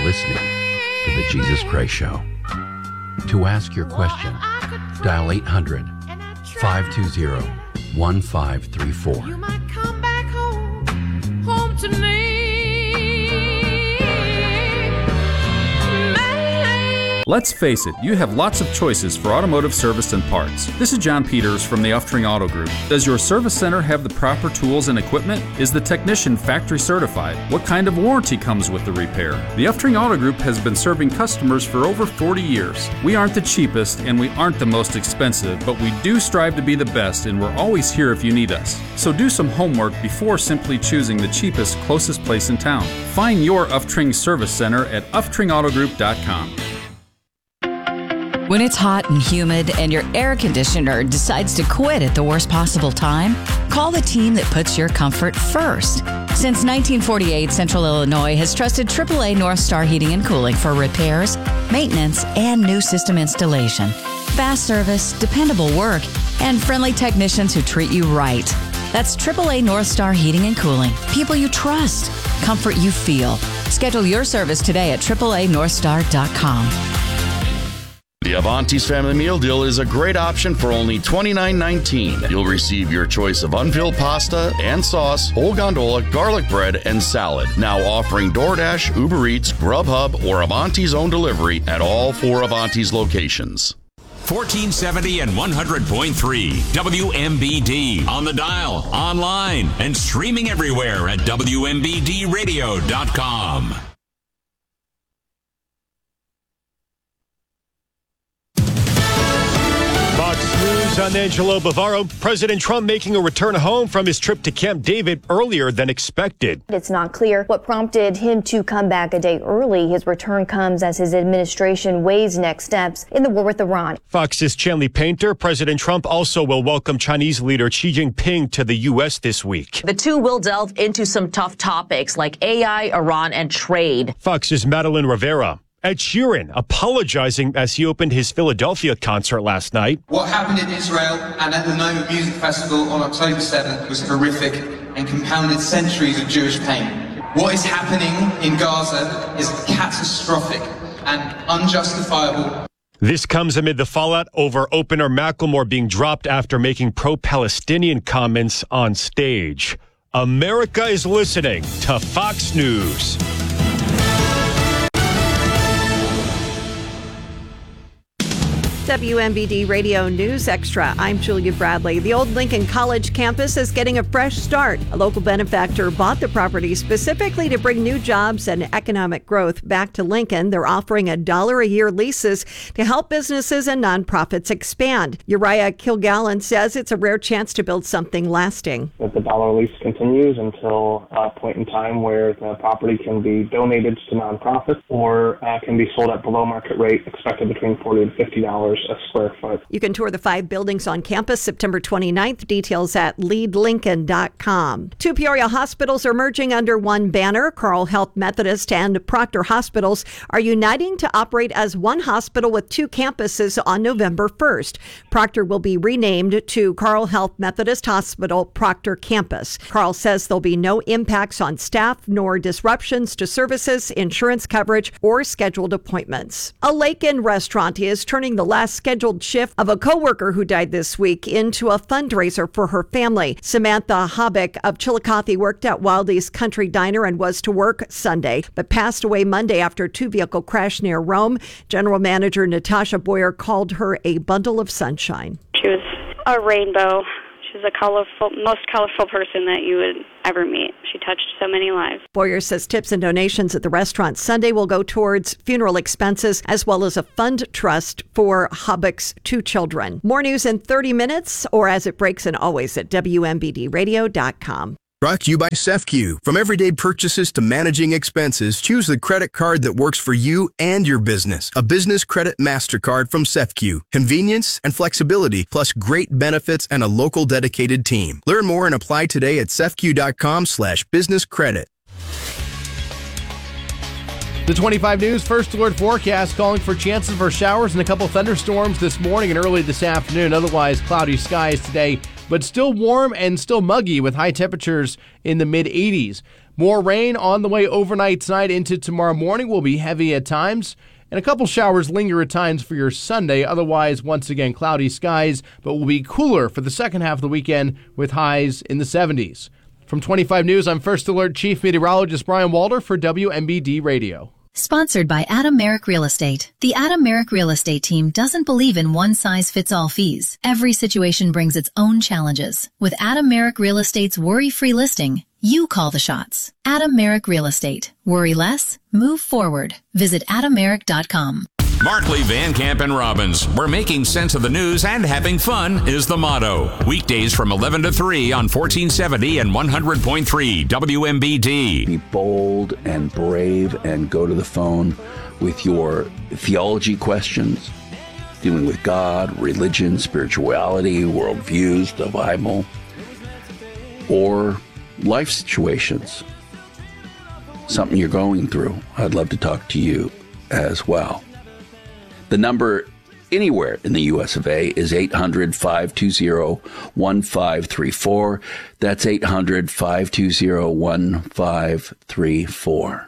listening to The Jesus Gray Show. To ask your question, dial 800-520-1534. You might come back home to me. Let's face it, you have lots of choices for automotive service and parts. This is John Peters from the Uftring Auto Group. Does your service center have the proper tools and equipment? Is the technician factory certified? What kind of warranty comes with the repair? The Uftring Auto Group has been serving customers for over 40 years. We aren't the cheapest and we aren't the most expensive, but we do strive to be the best, and we're always here if you need us. So do some homework before simply choosing the cheapest, closest place in town. Find your Uftring service center at uftringautogroup.com. When it's hot and humid and your air conditioner decides to quit at the worst possible time, call the team that puts your comfort first. Since 1948, Central Illinois has trusted AAA North Star Heating and Cooling for repairs, maintenance, and new system installation. Fast service, dependable work, and friendly technicians who treat you right. That's AAA North Star Heating and Cooling. People you trust, comfort you feel. Schedule your service today at AAANorthstar.com. The Avanti's Family Meal Deal is a great option for only $29.19. You'll receive your choice of unfilled pasta and sauce, whole gondola, garlic bread, and salad. Now offering DoorDash, Uber Eats, Grubhub, or Avanti's own delivery at all 4 Avanti's locations. 1470 and 100.3 WMBD. On the dial, online, and streaming everywhere at WMBDradio.com. News on Angelo Bavaro. President Trump making a return home from his trip to Camp David earlier than expected. It's not clear what prompted him to come back a day early. His return comes as his administration weighs next steps in the war with Iran. Fox's Chanley Painter. President Trump also will welcome Chinese leader Xi Jinping to the U.S. this week. The two will delve into some tough topics like AI, Iran, and trade. Fox's Madeline Rivera. Ed Sheeran apologizing as he opened his Philadelphia concert last night. What happened in Israel and at the Noma Music Festival on October 7th was horrific and compounded centuries of Jewish pain. What is happening in Gaza is catastrophic and unjustifiable. This comes amid the fallout over opener Macklemore being dropped after making pro-Palestinian comments on stage. America is listening to Fox News. WMBD Radio News Extra. I'm Julia Bradley. The old Lincoln College campus is getting a fresh start. A local benefactor bought the property specifically to bring new jobs and economic growth back to Lincoln. They're offering $1 a year leases to help businesses and nonprofits expand. Uriah Kilgallen says it's a rare chance to build something lasting. That the dollar lease continues until a point in time where the property can be donated to nonprofits or can be sold at below market rate, expected between $40 and $50 a square foot. You can tour the 5 buildings on campus September 29th. Details at leadlincoln.com. 2 Peoria hospitals are merging under one banner. Carle Health Methodist and Proctor Hospitals are uniting to operate as one hospital with 2 campuses on November 1st. Proctor will be renamed to Carle Health Methodist Hospital Proctor Campus. Carle says there'll be no impacts on staff nor disruptions to services, insurance coverage, or scheduled appointments. A Lake Inn restaurant is turning the last scheduled shift of a coworker who died this week into a fundraiser for her family. Samantha Hobbick of Chillicothe worked at Wildy's Country Diner and was to work Sunday, but passed away Monday after a 2-vehicle crash near Rome. General Manager Natasha Boyer called her a bundle of sunshine. She was a rainbow. She's the most colorful person that you would ever meet. She touched so many lives. Boyer says tips and donations at the restaurant Sunday will go towards funeral expenses as well as a fund trust for Hobbick's 2 children. More news in 30 minutes or as it breaks and always at WMBDradio.com. Brought to you by CEFCU. From everyday purchases to managing expenses, choose the credit card that works for you and your business. A business credit MasterCard from CEFCU. Convenience and flexibility, plus great benefits and a local dedicated team. Learn more and apply today at CEFCU.com/businesscredit. The 25 News First Alert forecast calling for chances for showers and a couple thunderstorms this morning and early this afternoon. Otherwise, cloudy skies today, but still warm and still muggy with high temperatures in the mid-80s. More rain on the way overnight tonight into tomorrow morning. Will be heavy at times, and a couple showers linger at times for your Sunday. Otherwise, once again, cloudy skies, but will be cooler for the second half of the weekend with highs in the 70s. From 25 News, I'm First Alert Chief Meteorologist Brian Walter for WMBD Radio. Sponsored by Adam Merrick Real Estate. The Adam Merrick Real Estate team doesn't believe in one-size-fits-all fees. Every situation brings its own challenges. With Adam Merrick Real Estate's worry-free listing, you call the shots. Adam Merrick Real Estate. Worry less, move forward. Visit adammerrick.com. Markley, Van Camp, and Robbins, where making sense of the news and having fun is the motto. Weekdays from 11 to 3 on 1470 and 100.3 WMBD. Be bold and brave and go to the phone with your theology questions, dealing with God, religion, spirituality, worldviews, the Bible, or life situations, something you're going through. I'd love to talk to you as well. The number anywhere in the U.S. of A is 800-520-1534. That's 800-520-1534.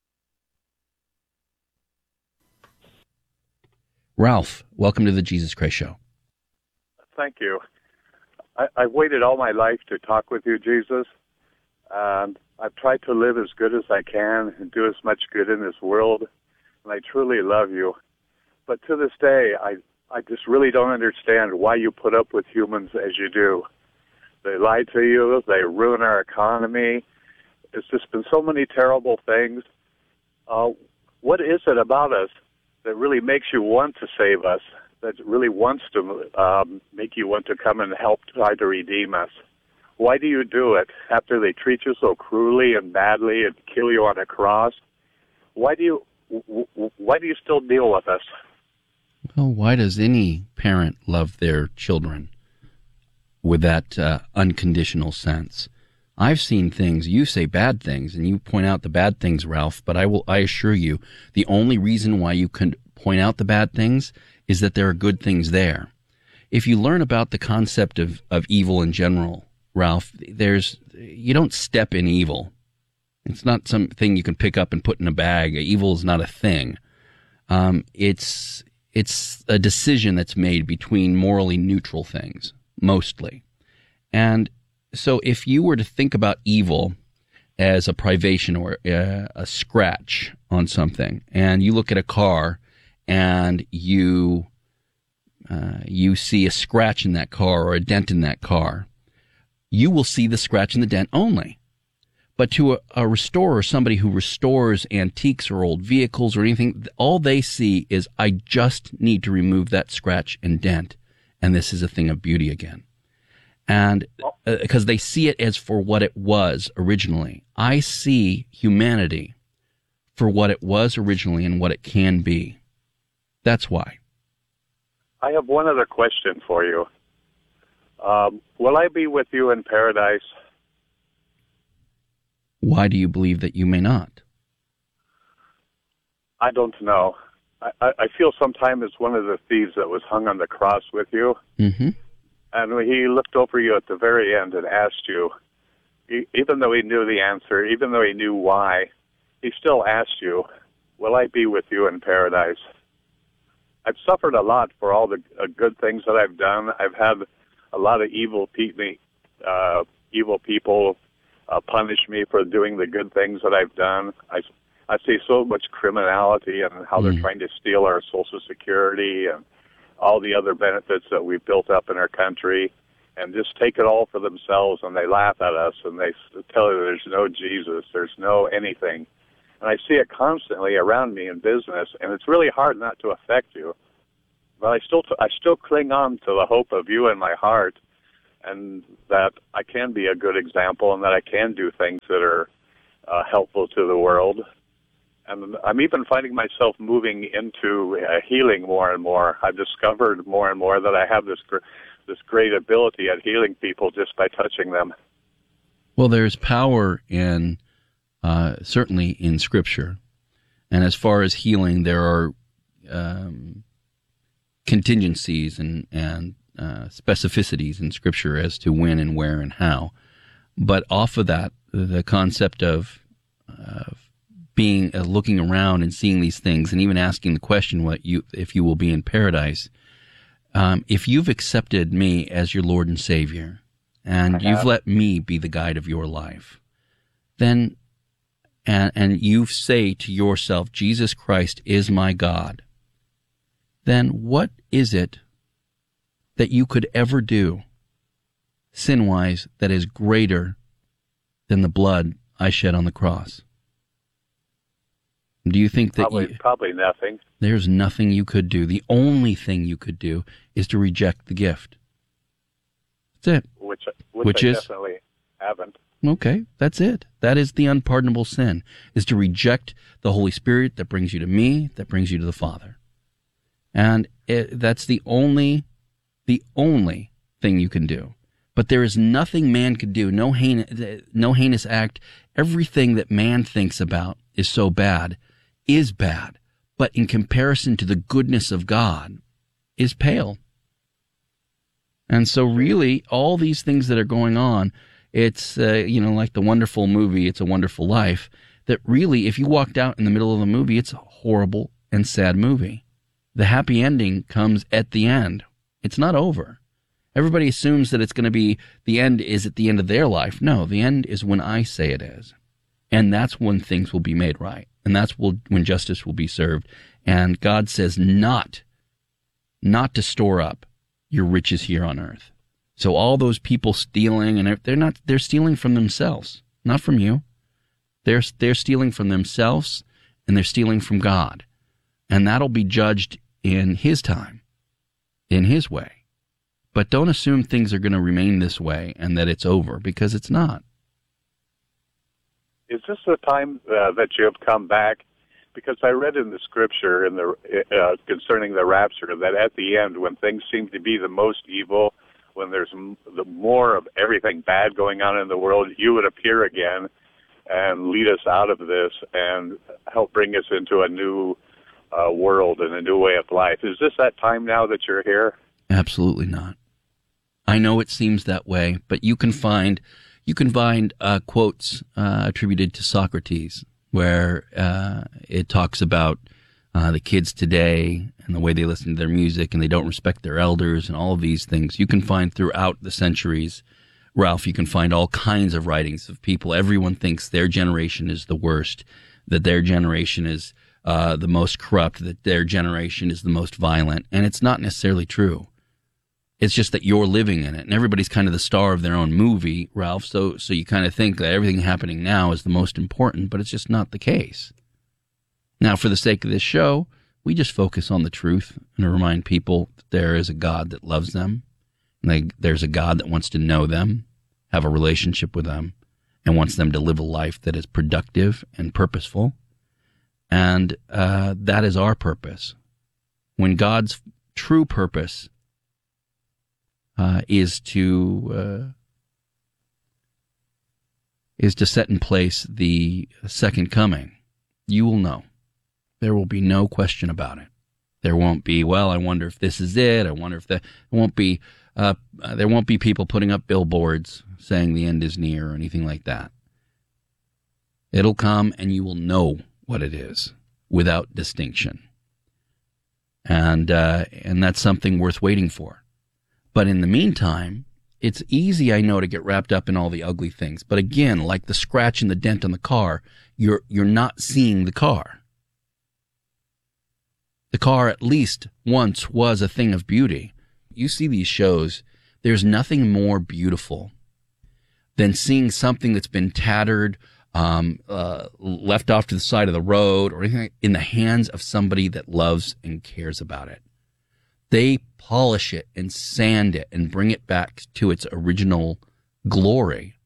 Ralph, welcome to the Jesus Christ Show. Thank you. I've waited all my life to talk with you, Jesus. And I've tried to live as good as I can and do as much good in this world. And I truly love you. But to this day, I just really don't understand why you put up with humans as you do. They lie to you. They ruin our economy. It's just been so many terrible things. What is it about us that really makes you want to save us, that really wants to make you want to come and help try to redeem us? Why do you do it after they treat you so cruelly and badly and kill you on a cross? Why do you still deal with us? Well, why does any parent love their children with that unconditional sense? I've seen things, you say bad things, and you point out the bad things, Ralph, but I assure you, the only reason why you can point out the bad things is that there are good things there. If you learn about the concept of evil in general, Ralph, you don't step in evil. It's not something you can pick up and put in a bag. Evil is not a thing. It's a decision that's made between morally neutral things, mostly. And so if you were to think about evil as a privation or a scratch on something, and you look at a car and you see a scratch in that car or a dent in that car, you will see the scratch and the dent only. But to a restorer, somebody who restores antiques or old vehicles or anything, all they see is, I just need to remove that scratch and dent, and this is a thing of beauty again. And because they see it as for what it was originally. I see humanity for what it was originally and what it can be. That's why. I have one other question for you. Will I be with you in paradise? Why do you believe that you may not? I don't know. I feel sometimes it's one of the thieves that was hung on the cross with you. Mm-hmm. And when he looked over you at the very end and asked you, even though he knew the answer, even though he knew why, he still asked you, will I be with you in paradise? I've suffered a lot for all the good things that I've done. I've had a lot of evil people punish me for doing the good things that I've done. I see so much criminality and how they're trying to steal our Social Security and all the other benefits that we've built up in our country and just take it all for themselves, and they laugh at us and they tell you there's no Jesus, there's no anything. And I see it constantly around me in business, and it's really hard not to affect you. But I still cling on to the hope of you in my heart, and that I can be a good example and that I can do things that are helpful to the world. And I'm even finding myself moving into healing more and more. I've discovered more and more that I have this great ability at healing people just by touching them. Well, there's power in, certainly in Scripture. And as far as healing, there are contingencies and specificities in Scripture as to when and where and how. But off of that, the concept of being looking around and seeing these things, and even asking the question, if you will be in paradise. If you've accepted me as your Lord and Savior, and you've let me be the guide of your life, then, and you say to yourself, Jesus Christ is my God, then what is it that you could ever do, sin-wise, that is greater than the blood I shed on the cross? Do you think that probably nothing? There's nothing you could do. The only thing you could do is to reject the gift. That's it. Which I definitely haven't. Okay, that's it. That is the unpardonable sin, is to reject the Holy Spirit that brings you to me, that brings you to the Father. And that's the only thing you can do. But there is nothing man could do, no heinous act. Everything that man thinks about is so bad, is bad, but in comparison to the goodness of God, is pale. And so really, all these things that are going on, it's, like the wonderful movie, It's a Wonderful Life, that really, if you walked out in the middle of the movie, it's a horrible and sad movie. The happy ending comes at the end. It's not over. Everybody assumes that it's going to be, the end is at the end of their life. No, the end is when I say it is. And that's when things will be made right. And that's when justice will be served. And God says not to store up your riches here on earth. So all those people stealing, and they're stealing from themselves, not from you. They're stealing from themselves, and they're stealing from God. And that'll be judged in His time, in His way. But don't assume things are going to remain this way and that it's over, because it's not. Is this the time that you have come back? Because I read in the scripture concerning the rapture that at the end, when things seem to be the most evil, when there's the more of everything bad going on in the world, you would appear again and lead us out of this and help bring us into a new world and a new way of life. Is this that time now that you're here? Absolutely not. I know it seems that way, but you can find quotes attributed to Socrates where it talks about the kids today and the way they listen to their music and they don't respect their elders and all of these things. You can find throughout the centuries, Ralph, you can find all kinds of writings of people. Everyone thinks their generation is the worst, that their generation is the most corrupt, that their generation is the most violent. And it's not necessarily true. It's just that you're living in it, and everybody's kind of the star of their own movie, Ralph, so you kind of think that everything happening now is the most important, but it's just not the case. Now, for the sake of this show, we just focus on the truth and remind people that there is a God that loves them, and there's a God that wants to know them, have a relationship with them, and wants them to live a life that is productive and purposeful, and that is our purpose. When God's true purpose is to set in place the second coming, you will know. There will be no question about it. There won't be, well, I wonder if this is it. I wonder if that. There won't be people putting up billboards saying the end is near or anything like that. It'll come, and you will know what it is without distinction, and that's something worth waiting for. But in the meantime, it's easy, I know, to get wrapped up in all the ugly things. But again, like the scratch and the dent on the car, you're not seeing the car. The car at least once was a thing of beauty. You see these shows, there's nothing more beautiful than seeing something that's been tattered, left off to the side of the road, or anything in the hands of somebody that loves and cares about it. They polish it and sand it and bring it back to its original glory.